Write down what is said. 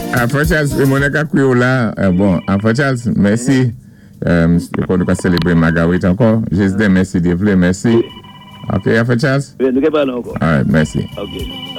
Charles, Monica Quiola, bon, Charles, merci. Quand nous célébrer Marguerite encore, juste des merci, merci. Ok, Charles? Oui, nous ne pas encore. All right, merci. Ok.